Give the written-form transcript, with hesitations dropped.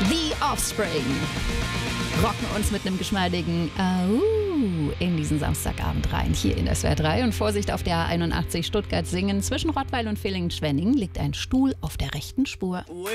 The Offspring rocken uns mit einem geschmeidigen Au in diesen Samstagabend rein, hier in SWR 3. Und Vorsicht auf der A81 Stuttgart-Singen. Zwischen Rottweil und Villingen-Schwenningen liegt ein Stuhl auf der rechten Spur.